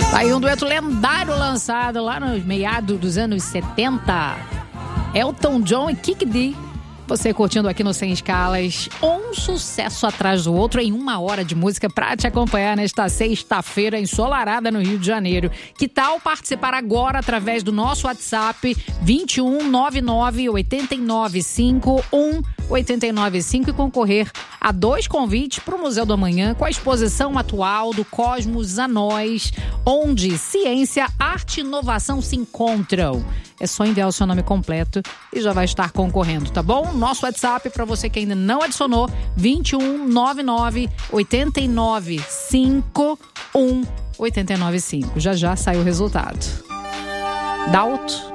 Tá aí um dueto lendário lançado lá no meados dos anos 70. Elton John e Kiki Dee. Você curtindo aqui no Sem Escalas, um sucesso atrás do outro em 1 hora de música pra te acompanhar nesta sexta-feira ensolarada no Rio de Janeiro. Que tal participar agora através do nosso WhatsApp 2199-895-1895 e concorrer a 2 convites para o Museu do Amanhã com a exposição atual do Cosmos a Nós, onde ciência, arte e inovação se encontram. É só enviar o seu nome completo e já vai estar concorrendo, tá bom? Nosso WhatsApp, para você que ainda não adicionou, 2199-895-1895. Já sai o resultado. Dalto.